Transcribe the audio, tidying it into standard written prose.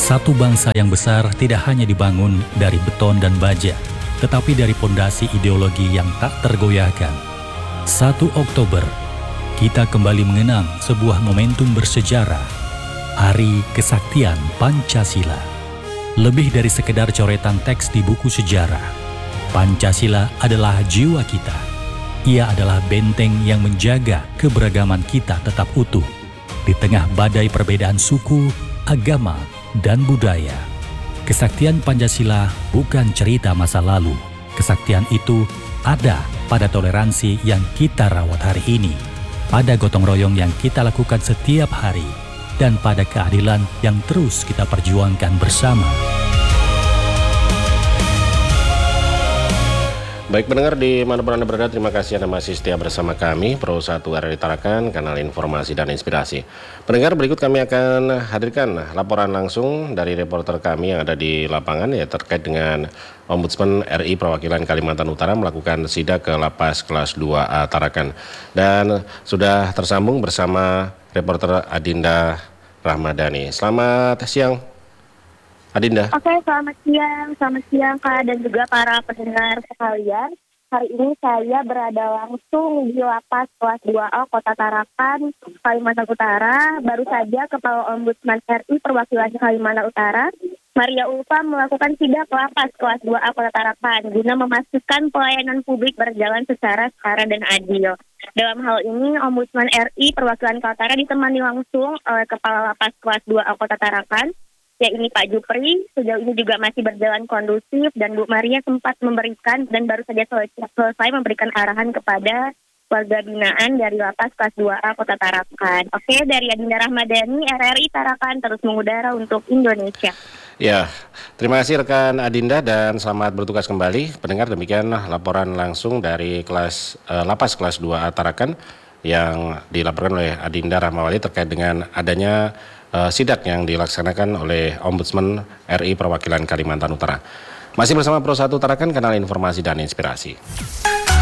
Satu bangsa yang besar tidak hanya dibangun dari beton dan baja, tetapi dari pondasi ideologi yang tak tergoyahkan. 1 Oktober, kita kembali mengenang sebuah momentum bersejarah, Hari Kesaktian Pancasila. Lebih dari sekedar coretan teks di buku sejarah, Pancasila adalah jiwa kita. Ia adalah benteng yang menjaga keberagaman kita tetap utuh di tengah badai perbedaan suku, agama, dan budaya. Kesaktian Pancasila bukan cerita masa lalu. Kesaktian itu ada pada toleransi yang kita rawat hari ini, pada gotong royong yang kita lakukan setiap hari, dan pada keadilan yang terus kita perjuangkan bersama. Baik pendengar di manapun Anda berada, terima kasih Anda masih setia bersama kami, Pro 1 RRI Tarakan, kanal informasi dan inspirasi. Pendengar, berikut kami akan hadirkan laporan langsung dari reporter kami yang ada di lapangan ya terkait dengan Ombudsman RI Perwakilan Kalimantan Utara melakukan sidak ke Lapas Kelas 2A Tarakan. Dan sudah tersambung bersama reporter Adinda Rahmadani. Selamat siang, Adinda. Oke, selamat siang Kak dan juga para pendengar sekalian. Hari ini saya berada langsung di Lapas Kelas 2A Kota Tarakan, Kalimantan Utara. Baru saja Kepala Ombudsman RI Perwakilan Kalimantan Utara, Maria Ulfa, melakukan sidak Lapas Kelas 2A Kota Tarakan guna memastikan pelayanan publik berjalan secara setara dan adil. Dalam hal ini, Ombudsman RI Perwakilan Kaltara ditemani langsung oleh Kepala Lapas Kelas 2A Kota Tarakan, ini Pak Jupri. Sejauh ini juga masih berjalan kondusif dan Bu Maria sempat memberikan dan baru saja selesai memberikan arahan kepada warga binaan dari Lapas Kelas 2A Kota Tarakan. Oke, dari Adinda Rahmadani, RRI Tarakan terus mengudara untuk Indonesia. Ya, terima kasih rekan Adinda dan selamat bertugas kembali. Pendengar, demikian laporan langsung dari Lapas Kelas 2A Tarakan yang dilaporkan oleh Adinda Rahmawati terkait dengan adanya sidak yang dilaksanakan oleh Ombudsman RI Perwakilan Kalimantan Utara. Masih bersama Pro 1 Tarakan, kanal informasi dan inspirasi.